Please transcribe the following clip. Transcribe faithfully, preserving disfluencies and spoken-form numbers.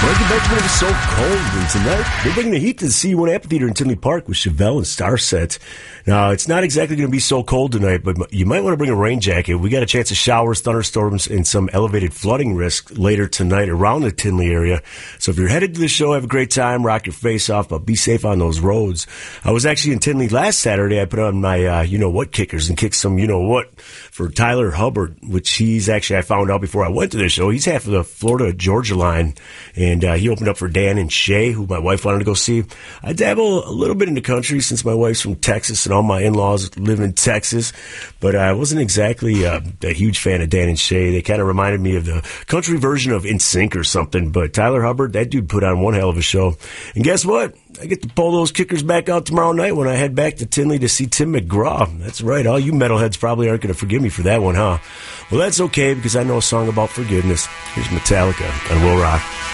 Welcome back to It Was So Cold, and tonight we're bringing the heat to the C one Amphitheater in Tinley Park with Chevelle and Starset. Now, it's not exactly going to be so cold tonight, but you might want to bring a rain jacket. We got a chance of showers, thunderstorms, and some elevated flooding risk later tonight around the Tinley area. So if you're headed to the show, have a great time, rock your face off, but be safe on those roads. I was actually in Tinley last Saturday. I put on my uh, you-know-what kickers and kicked some you-know-what for Tyler Hubbard, which he's actually, I found out before I went to the show, he's half of the Florida-Georgia line, and uh, he opened up for Dan and Shay, who my wife wanted to go see. I dabble a little bit in the country since my wife's from Texas and all my in-laws live in Texas, but I wasn't exactly uh, a huge fan of Dan and Shay. They kind of reminded me of the country version of In Sync or something, but Tyler Hubbard, that dude put on one hell of a show. And guess what? I get to pull those kickers back out tomorrow night when I head back to Tinley to see Tim McGraw. That's right. All you metalheads probably aren't going to forgive me for that one, huh? Well, that's okay, because I know a song about forgiveness. Here's Metallica on Will Rock.